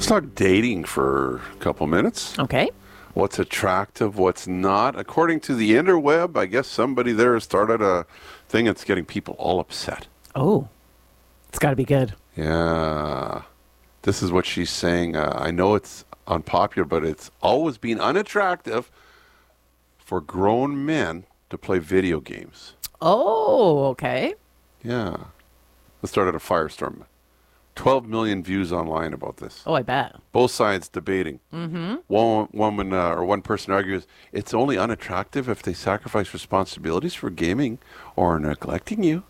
Let's talk dating for a couple minutes. Okay. What's attractive, what's not. According to the interweb, I guess somebody there has started a thing that's getting people all upset. Oh, it's got to be good. Yeah. This is what she's saying. I know it's unpopular, but it's always been unattractive for grown men to play video games. Oh, okay. Yeah. This started a firestorm. 12 million views online about this. Oh, I bet. Both sides debating. Mm-hmm. One woman or one person argues it's only unattractive if they sacrifice responsibilities for gaming or neglecting you.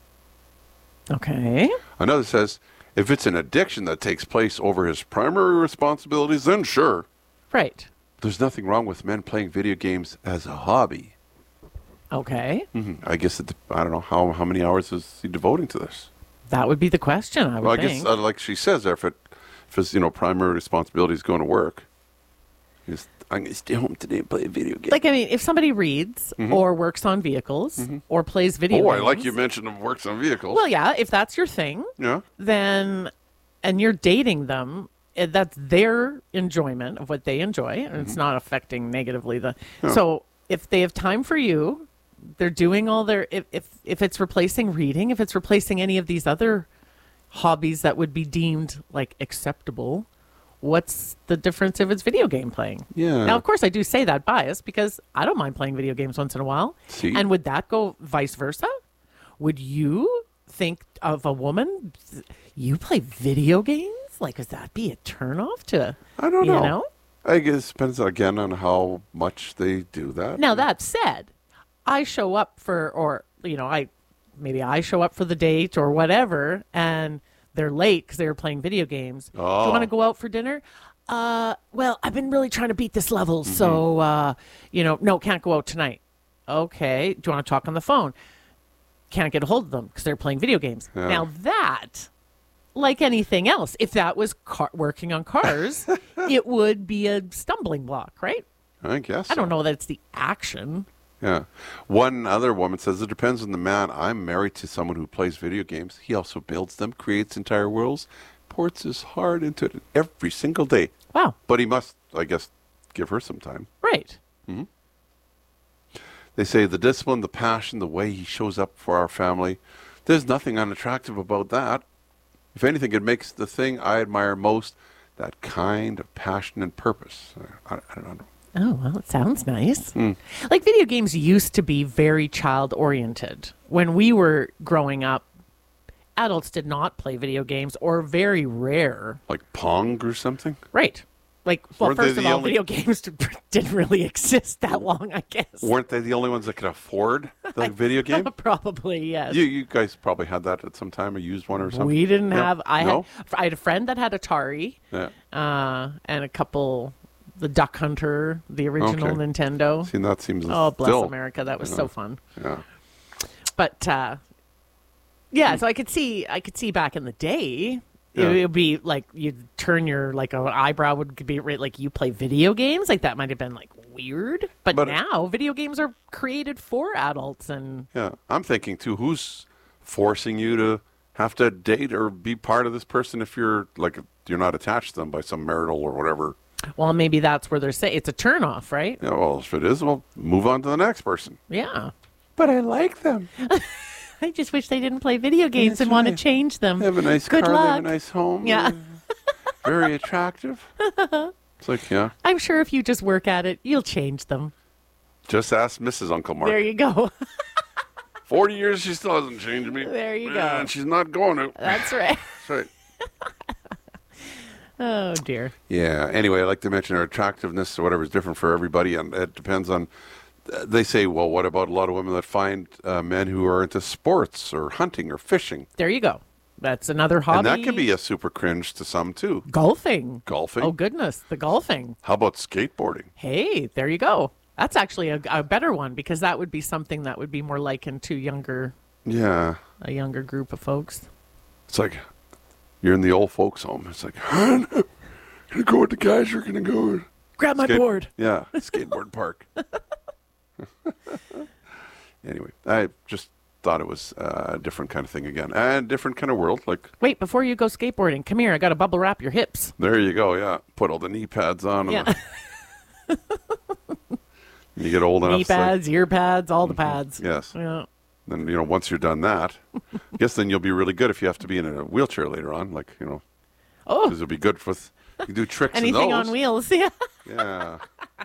Okay. Another says if it's an addiction that takes place over his primary responsibilities, then sure. Right. There's nothing wrong with men playing video games as a hobby. Okay. Mm-hmm. I guess I don't know how many hours is he devoting to this. That would be the question, I would think. I guess, like she says, if his primary responsibility is going to work, I'm going to stay home today and play a video game. Like, I mean, if somebody reads or works on vehicles or plays video games. I like you mentioned him works on vehicles. Well, yeah, if that's your thing, then, and you're dating them, that's their enjoyment of what they enjoy, and it's not affecting negatively the. No. So if they have time for you, they're doing all their. If it's replacing reading, if it's replacing any of these other hobbies that would be deemed like acceptable, what's the difference if it's video game playing? Yeah. Now, of course, I do say that biased because I don't mind playing video games once in a while. See? And would that go vice versa? Would you think of a woman, you play video games? Like, does that be a turnoff to, I don't know. You know? I guess it depends again on how much they do that. Now, that said, I show up for, or, you know, I show up for the date or whatever, and they're late because they were playing video games. Oh. Do you want to go out for dinner? Well, I've been really trying to beat this level, so, no, can't go out tonight. Okay. Do you want to talk on the phone? Can't get a hold of them because they're playing video games. Yeah. Now that, like anything else, if that was working on cars, it would be a stumbling block, right? I guess I don't know that it's the action. Yeah. One other woman says, it depends on the man. I'm married to someone who plays video games. He also builds them, creates entire worlds, pours his heart into it every single day. Wow. But he must, I guess, give her some time. Right. Mm-hmm. They say the discipline, the passion, the way he shows up for our family, there's nothing unattractive about that. If anything, it makes the thing I admire most that kind of passion and purpose. I don't know. Oh, well, it sounds nice. Like, video games used to be very child-oriented. When we were growing up, adults did not play video games, or very rare. Like Pong or something? Right. Like, well, Weren't first they of the all, only- video games didn't really exist that long, I guess. Weren't they the only ones that could afford the video game? Probably, yes. You guys probably had that at some time or used one or something? We didn't No? have... I No? had a friend that had Atari, Yeah. and a couple... The Duck Hunter, the original Okay. Nintendo. See, that seems Oh, bless still, America. That was so fun. Yeah. But yeah, so I could see back in the day, Yeah. it would be like you'd turn your like an eyebrow would be like you play video games, like that might have been like weird. But now video games are created for adults, and Yeah. I'm thinking, too, who's forcing you to have to date or be part of this person if you're not attached to them by some marital or whatever? well, maybe that's where they're saying it's a turnoff, right? Yeah, well, if it is, well, move on to the next person. Yeah. But I like them. I just wish they didn't play video games That's and want to right. change them. They have a nice Good car, they have a luck. nice home. Yeah. Very attractive. It's like, yeah. I'm sure if you just work at it, you'll change them. Just ask Mrs. Uncle Mark. There you go. 40 years, she still hasn't changed me. There you go. And she's not going to. That's right. That's right. Oh, dear. Yeah. Anyway, I like to mention our attractiveness or whatever is different for everybody, and it depends on. They say, well, what about a lot of women that find men who are into sports or hunting or fishing? There you go. That's another hobby. And that can be a super cringe to some too. Golfing. Golfing. Oh, goodness. The golfing. How about skateboarding? Hey, there you go. That's actually a better one because that would be something that would be more likened to Yeah. a younger group of folks. It's like you're in the old folks' home. It's like, gonna go with the guys. You're gonna go. Grab my board. Yeah, skateboard park. Anyway, I just thought it was a different kind of thing again, and different kind of world. Like, wait, before you go skateboarding, come here. I got to bubble wrap your hips. There you go. Yeah, put all the knee pads on. Yeah. You get old enough. Knee pads, ear pads, all the pads. Yes. Yeah. Then once you're done that, I guess then you'll be really good if you have to be in a wheelchair later on. Like Oh. because it'll be good with you can do tricks. Anything in those. on wheels. Yeah. Yeah.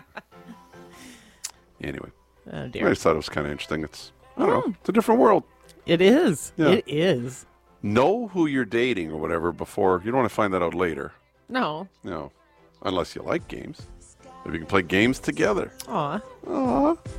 Anyway, Oh I dear. just thought it was kind of interesting. It's I don't know. It's a different world. It is. Yeah. It is. Know who you're dating or whatever before. You don't want to find that out later. No. Unless you like games. Maybe you can play games together. Aw. Aw.